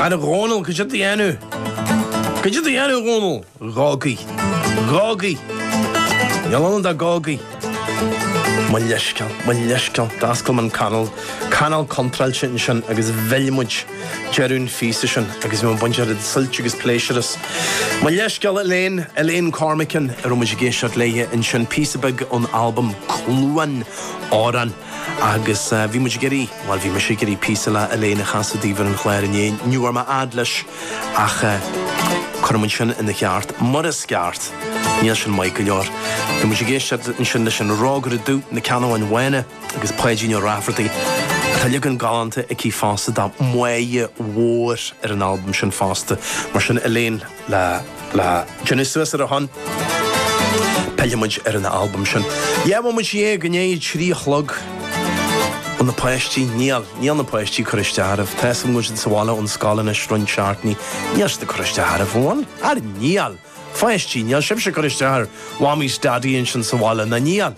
Ar a Ronald, go dtí anu. Go dtí anu, Ronald. Gágaí. Gágaí. Neallan da gágaí. Má leisceal, dascail man canal contrail sin agus bheilmuid Jerún físa sin agus mé buntear sulte agus pléisiras. Má leisceal Elaine Cormacan ar muid géisteart léthe in sin písabag an album Clúan Áran agus bhí muid geirí, bhil bhí me sé geirí písa le Elaine chasadíomh an chléir in nuair má adleis ach chumann sin ina cheart, mar is ceart. Níl sin Michael leor. Bhí muid géisteart in sin leis an rágur a dú na Canóin Bhaine agus Paidín ó Rafferty. Tá legan galanta ag cí fásta dá muoie mhór ar an album sin fásta mar sin Elaine le Genesis ar a hon peilimuid ar an album sin. Iamh muid é gnéad trí chlog an na páistí níl na páistí choristearmh Tásam muid an sahála an scálan a srun seartní níos de choristearmh bháin ar níl páistí níl sib se choristear Wamís dadíonn sin sahála na níl.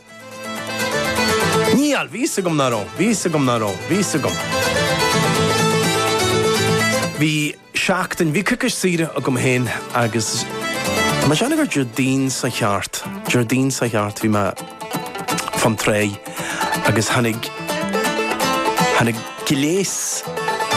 Níl, vísa gom naró. Bhí seachtain, bhí cucas síre a gom héin agus má seanna gur Jardín sa cheart bhí me fan tré agus hanig giléis